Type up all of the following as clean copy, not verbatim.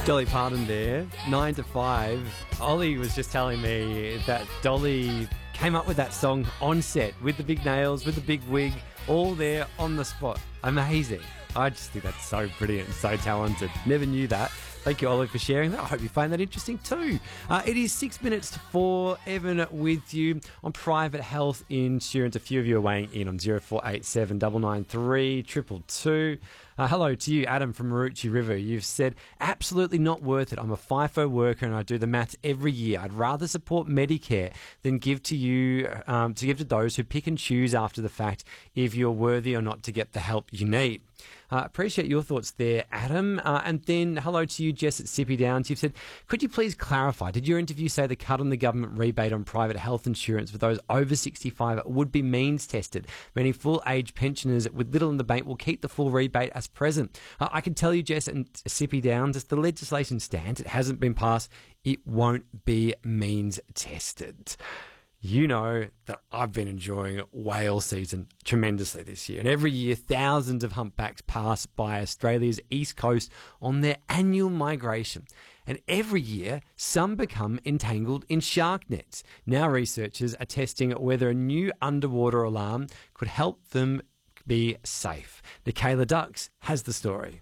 Dolly Parton there, 9 to 5. Ollie was just telling me that Dolly came up with that song on set with the big nails, with the big wig, all there on the spot. Amazing. I just think that's so brilliant and so talented. Never knew that. Thank you, Ollie, for sharing that. I hope you find that interesting too. It is 6 minutes to 4. Evan with you on private health insurance. A few of you are weighing in on 0487 993 222. Hello to you, Adam from Maroochy River. You've said, absolutely not worth it. I'm a FIFO worker and I do the maths every year. I'd rather support Medicare than give to you, to give to those who pick and choose after the fact if you're worthy or not to get the help you need. Appreciate your thoughts there, Adam. And then hello to you, Jess at Sippy Downs. You've said, could you please clarify, did your interview say the cut on the government rebate on private health insurance for those over 65 would be means tested, meaning full age pensioners with little in the bank will keep the full rebate as present? I can tell you, Jess and Sippy Downs, as the legislation stands, it hasn't been passed, it won't be means tested. You know that I've been enjoying whale season tremendously this year. And every year, thousands of humpbacks pass by Australia's east coast on their annual migration. And every year, some become entangled in shark nets. Now researchers are testing whether a new underwater alarm could help them be safe. Nicola Dux has the story.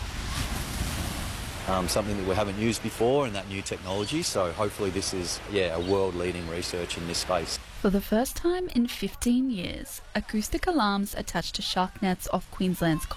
Something that we haven't used before and that new technology. So hopefully this is, a world-leading research in this space. For the first time in 15 years, acoustic alarms attached to shark nets off Queensland's